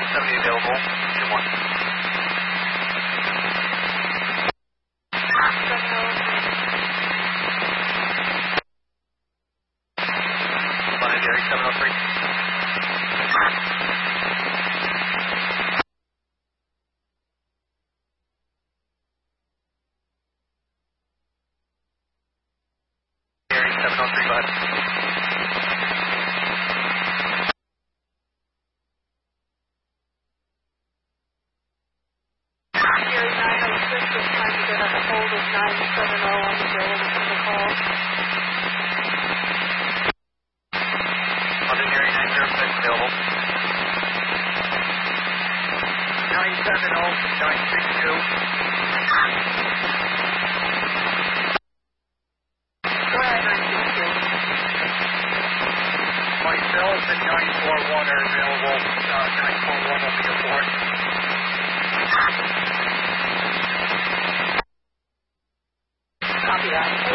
70 available, 2-1. London Gary 703. Gary 703, go ahead. Gary 906 is trying to get a hold of 970 on the building for the call. London Gary 906 available. 970, 962. Go ahead, 962. Myself and 941 are available. 941 will be a port. Copy that.